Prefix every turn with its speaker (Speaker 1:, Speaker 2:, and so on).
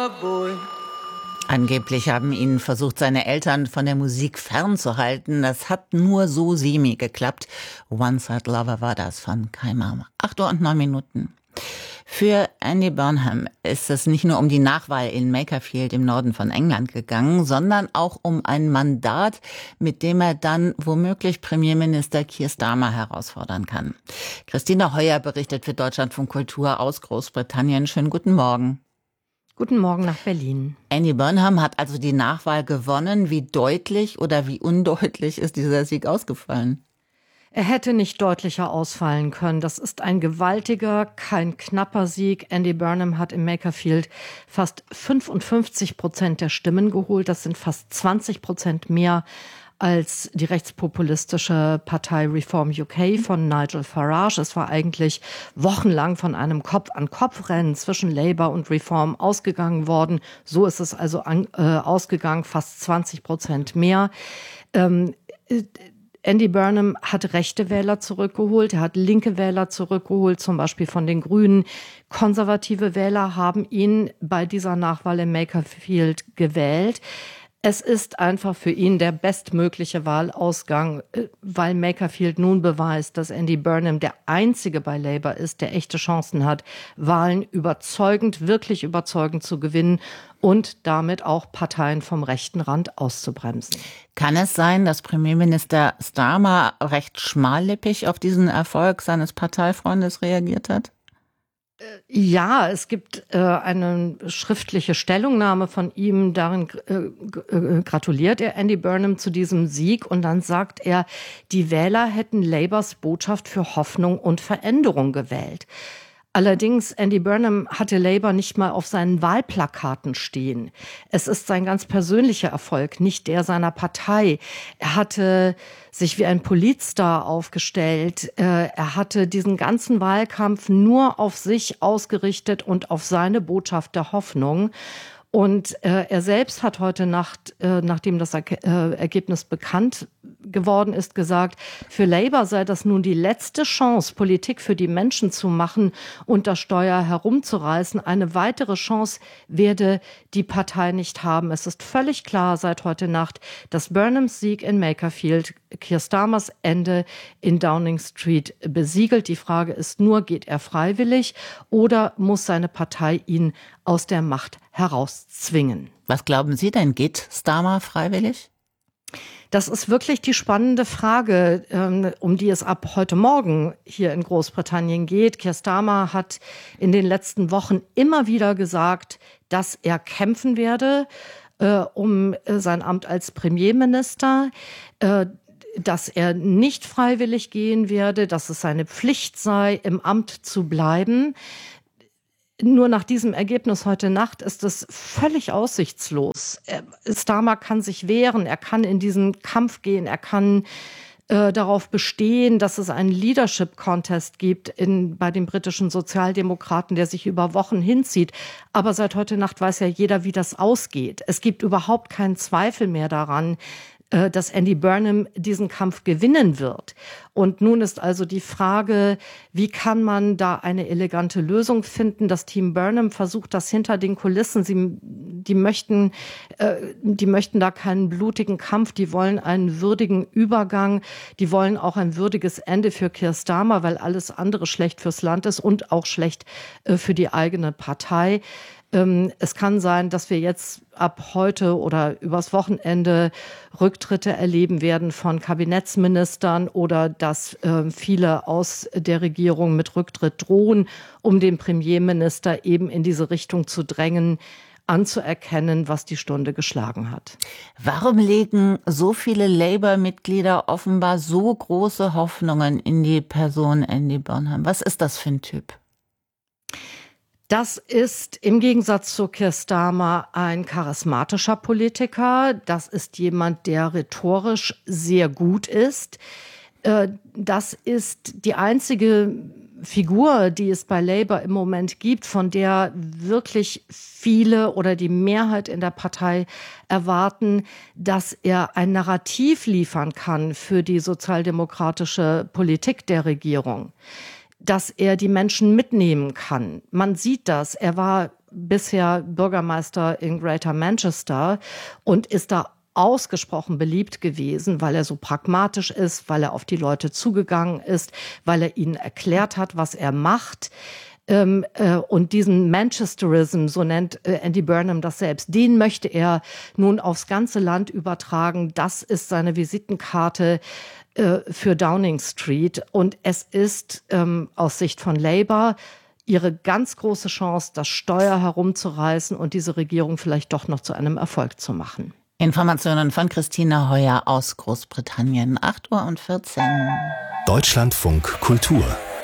Speaker 1: Angeblich haben ihn versucht, seine Eltern von der Musik fernzuhalten. Das hat nur so semi geklappt. One-Side Lover war das von Kai Mauer. 8:09. Für Andy Burnham ist es nicht nur um die Nachwahl in Makerfield im Norden von England gegangen, sondern auch um ein Mandat, mit dem er dann womöglich Premierminister Keir Starmer herausfordern kann. Christina Heuer berichtet für Deutschlandfunk Kultur aus Großbritannien. Schönen guten Morgen.
Speaker 2: Guten Morgen nach Berlin.
Speaker 1: Andy Burnham hat also die Nachwahl gewonnen. Wie deutlich oder wie undeutlich ist dieser Sieg ausgefallen?
Speaker 2: Er hätte nicht deutlicher ausfallen können. Das ist ein gewaltiger, kein knapper Sieg. Andy Burnham hat in Makerfield fast 55% der Stimmen geholt. Das sind fast 20% mehr als die rechtspopulistische Partei Reform UK von Nigel Farage. Es war eigentlich wochenlang von einem Kopf-an-Kopf-Rennen zwischen Labour und Reform ausgegangen worden. So ist es also ausgegangen, fast 20% mehr. Andy Burnham hat rechte Wähler zurückgeholt, er hat linke Wähler zurückgeholt, zum Beispiel von den Grünen. Konservative Wähler haben ihn bei dieser Nachwahl in Makerfield gewählt. Es ist einfach für ihn der bestmögliche Wahlausgang, weil Makerfield nun beweist, dass Andy Burnham der Einzige bei Labour ist, der echte Chancen hat, Wahlen wirklich überzeugend zu gewinnen und damit auch Parteien vom rechten Rand auszubremsen.
Speaker 1: Kann es sein, dass Premierminister Starmer recht schmallippig auf diesen Erfolg seines Parteifreundes reagiert hat?
Speaker 2: Ja, es gibt eine schriftliche Stellungnahme von ihm, darin gratuliert er Andy Burnham zu diesem Sieg und dann sagt er, die Wähler hätten Labours Botschaft für Hoffnung und Veränderung gewählt. Allerdings, Andy Burnham hatte Labour nicht mal auf seinen Wahlplakaten stehen. Es ist sein ganz persönlicher Erfolg, nicht der seiner Partei. Er hatte sich wie ein Politstar aufgestellt. Er hatte diesen ganzen Wahlkampf nur auf sich ausgerichtet und auf seine Botschaft der Hoffnung. Und er selbst hat heute Nacht, nachdem das Ergebnis bekannt geworden ist, gesagt, für Labour sei das nun die letzte Chance, Politik für die Menschen zu machen und das Steuer herumzureißen. Eine weitere Chance werde die Partei nicht haben. Es ist völlig klar seit heute Nacht, dass Burnhams Sieg in Makerfield Keir Starmers Ende in Downing Street besiegelt. Die Frage ist nur, geht er freiwillig oder muss seine Partei ihn aus der Macht herauszwingen?
Speaker 1: Was glauben Sie denn, geht Starmer freiwillig?
Speaker 2: Das ist wirklich die spannende Frage, um die es ab heute Morgen hier in Großbritannien geht. Keir Starmer hat in den letzten Wochen immer wieder gesagt, dass er kämpfen werde um sein Amt als Premierminister, dass er nicht freiwillig gehen werde, dass es seine Pflicht sei, im Amt zu bleiben. Nur nach diesem Ergebnis heute Nacht ist es völlig aussichtslos. Starmer kann sich wehren, er kann in diesen Kampf gehen, er kann darauf bestehen, dass es einen Leadership-Contest gibt bei den britischen Sozialdemokraten, der sich über Wochen hinzieht. Aber seit heute Nacht weiß ja jeder, wie das ausgeht. Es gibt überhaupt keinen Zweifel mehr daran, dass Andy Burnham diesen Kampf gewinnen wird. Und nun ist also die Frage, wie kann man da eine elegante Lösung finden? Das Team Burnham versucht das hinter den Kulissen. Die möchten da keinen blutigen Kampf. Die wollen einen würdigen Übergang. Die wollen auch ein würdiges Ende für Keir Starmer, weil alles andere schlecht fürs Land ist und auch schlecht für die eigene Partei. Es kann sein, dass wir jetzt ab heute oder übers Wochenende Rücktritte erleben werden von Kabinettsministern oder dass viele aus der Regierung mit Rücktritt drohen, um den Premierminister eben in diese Richtung zu drängen, anzuerkennen, was die Stunde geschlagen hat.
Speaker 1: Warum legen so viele Labour-Mitglieder offenbar so große Hoffnungen in die Person Andy Burnham? Was ist das für ein Typ?
Speaker 2: Das ist im Gegensatz zu Keir Starmer ein charismatischer Politiker. Das ist jemand, der rhetorisch sehr gut ist. Das ist die einzige Figur, die es bei Labour im Moment gibt, von der wirklich viele oder die Mehrheit in der Partei erwarten, dass er ein Narrativ liefern kann für die sozialdemokratische Politik der Regierung, dass er die Menschen mitnehmen kann. Man sieht das. Er war bisher Bürgermeister in Greater Manchester und ist da ausgesprochen beliebt gewesen, weil er so pragmatisch ist, weil er auf die Leute zugegangen ist, weil er ihnen erklärt hat, was er macht. Und diesen Manchesterism, so nennt Andy Burnham das selbst, den möchte er nun aufs ganze Land übertragen. Das ist seine Visitenkarte für Downing Street. Und es ist aus Sicht von Labour ihre ganz große Chance, das Steuer herumzureißen und diese Regierung vielleicht doch noch zu einem Erfolg zu machen.
Speaker 1: Informationen von Christina Heuer aus Großbritannien, 8:14 Uhr.
Speaker 3: Deutschlandfunk Kultur